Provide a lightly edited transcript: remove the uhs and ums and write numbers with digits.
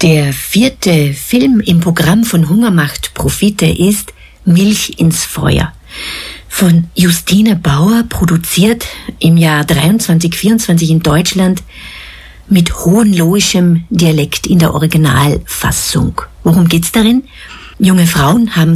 Der 4. Film im Programm von Hunger macht Profite ist Milch ins Feuer. Von Justine Bauer, produziert im Jahr 23/24 in Deutschland mit hohenlohischem Dialekt in der Originalfassung. Worum geht's darin? Junge Frauen haben